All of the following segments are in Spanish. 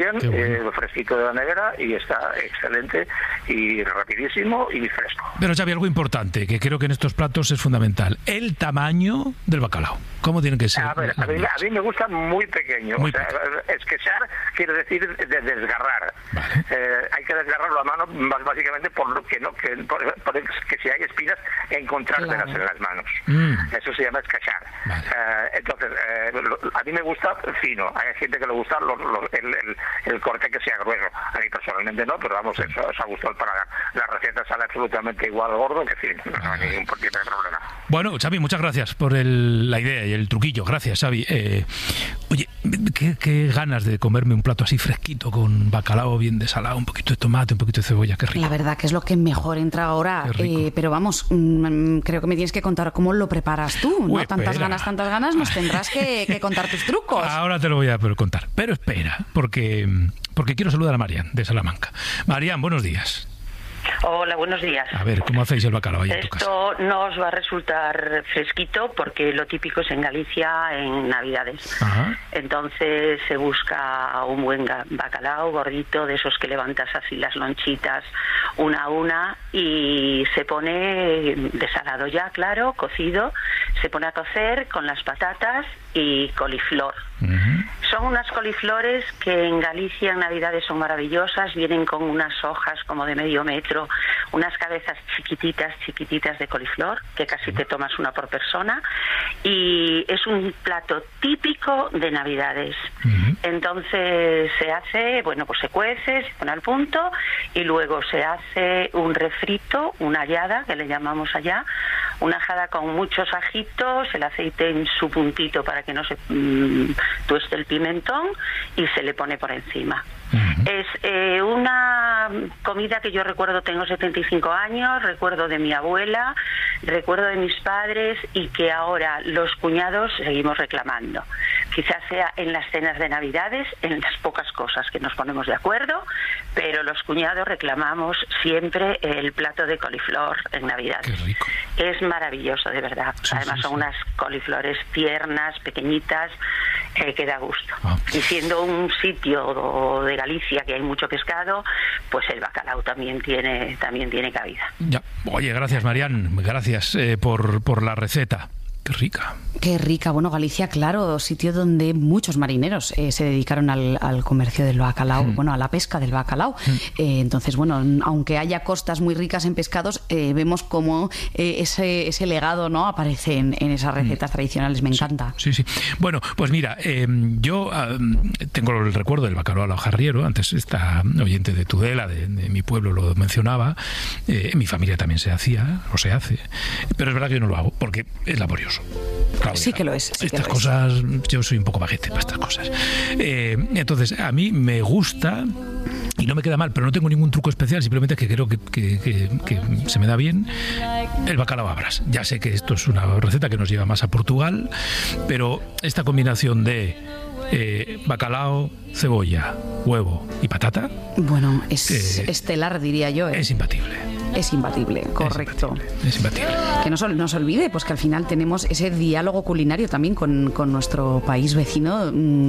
bueno. Fresquito de la nevera y está excelente y rapidísimo y fresco. Pero Xavi, algo importante que creo que en estos platos es fundamental: el tamaño del bacalao. ¿Cómo tienen que ser? A ver, a mí me gusta muy pequeño. Esquechar quiere decir de desgarrar. Vale. Hay que desgarrarlo a mano, más básicamente por que si hay espinas, encontrárselas en las manos. Eso se llama esquechar. Vale. Entonces, a mí me gusta fino. Hay gente que le gusta el corte que sea grueso. A mí personalmente no, pero vamos, eso a gusto al paladar. La receta sale absolutamente igual gordo que fin. No hay ningún tipo de problema. Bueno, Xavi, muchas gracias por la idea y el truquillo. Gracias, Xavi. Oye, qué ganas de comerme un plato así fresquito con bacalao bien desalado, un poquito de tomate, un poquito de cebolla. Qué rico. La verdad que es lo que mejor entra ahora. Pero vamos, creo que me tienes que contar cómo lo preparas tú, ¿no? Uy, tantas ganas, nos tendrás que contar tus trucos. Ahora te lo voy a contar. Pero espera, porque quiero saludar a Marian, de Salamanca. Marian, buenos días. Hola, buenos días. A ver, ¿cómo hacéis el bacalao ahí en tu casa? Esto no os va a resultar fresquito porque lo típico es en Galicia en Navidades. Ajá. Entonces se busca un buen bacalao gordito, de esos que levantas así las lonchitas una a una, y se pone desalado ya, claro, cocido, se pone a cocer con las patatas y coliflor. Uh-huh. Son unas coliflores que en Galicia en Navidades son maravillosas, vienen con unas hojas como de medio metro, unas cabezas chiquititas de coliflor, que casi te tomas una por persona, y es un plato típico de Navidades. Uh-huh. Entonces se hace, pues se cuece, se pone al punto, y luego se hace un refrito, una hallada, que le llamamos allá, una ajada con muchos ajitos, el aceite en su puntito para que no se tueste el pimentón, y se le pone por encima. Uh-huh. Es una comida que yo recuerdo, tengo 75 años, recuerdo de mi abuela, recuerdo de mis padres, y que ahora los cuñados seguimos reclamando. Quizás sea en las cenas de Navidades, en las pocas cosas que nos ponemos de acuerdo, pero los cuñados reclamamos siempre el plato de coliflor en Navidades. Qué rico. Es maravilloso, de verdad. Sí, Además sí, son unas coliflores tiernas, pequeñitas, que da gusto. Ah. Y siendo un sitio de Galicia que hay mucho pescado, pues el bacalao también tiene cabida. Ya. Oye, gracias, Marian. Gracias por la receta. Qué rica. Qué rica. Bueno, Galicia, claro, sitio donde muchos marineros se dedicaron al comercio del bacalao, a la pesca del bacalao. Entonces, aunque haya costas muy ricas en pescados, vemos cómo ese legado, ¿no?, aparece en esas recetas tradicionales. Me encanta. Sí. Bueno, pues mira, yo tengo el recuerdo del bacalao al hojarriero. Antes esta oyente de Tudela, de mi pueblo, lo mencionaba. En mi familia también se hacía, o se hace. Pero es verdad que yo no lo hago, porque es laborioso. Claudia, sí que lo es. Estas cosas, yo soy un poco baguete para estas cosas. Entonces, a mí me gusta y no me queda mal, pero no tengo ningún truco especial, simplemente que creo que se me da bien el bacalao a bras. Ya sé que esto es una receta que nos lleva más a Portugal, pero esta combinación de bacalao, cebolla, huevo y patata, es estelar, diría yo. Es imbatible. Es imbatible, correcto. Es imbatible. Que no se olvide, pues que al final tenemos ese diálogo culinario también con nuestro país vecino,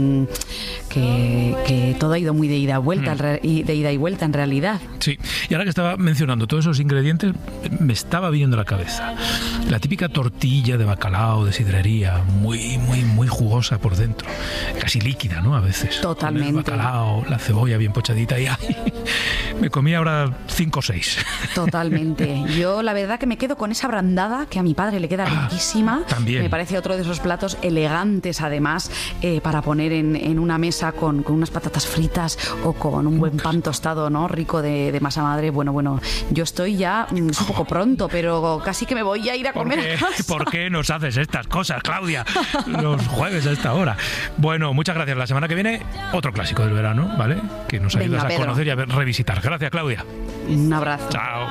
que todo ha ido muy de ida y vuelta en realidad. Sí, y ahora que estaba mencionando todos esos ingredientes, me estaba viniendo a la cabeza la típica tortilla de bacalao de sidrería, muy, muy, muy jugosa por dentro, casi líquida, ¿no? A veces. Totalmente. Con el bacalao, la cebolla bien pochadita, y me comí ahora 5 o 6. Totalmente. Yo la verdad que me quedo con esa brandada que a mi padre le queda riquísima. También. Me parece otro de esos platos elegantes, además, para poner en una mesa con unas patatas fritas o con un buen pan tostado, ¿no?, rico de masa madre. Bueno, yo estoy ya, es un poco pronto, pero casi que me voy a ir a comer. ¿Por qué nos haces estas cosas, Claudia, los jueves a esta hora? Bueno, muchas gracias. La semana que viene, otro clásico del verano, ¿vale? Que nos ayudas a conocer y a revisitar. Gracias, Claudia. Un abrazo. Chao.